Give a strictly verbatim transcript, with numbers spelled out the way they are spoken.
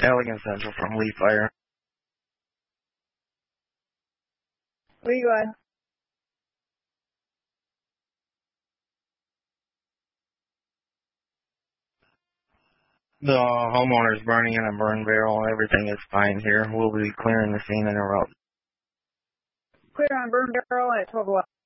Halligan Central from Lee Fire. Lee, go ahead. The homeowner is burning in a burn barrel. Everything is fine here. We'll be clearing the scene in a route. Clear on burn barrel at twelve eleven.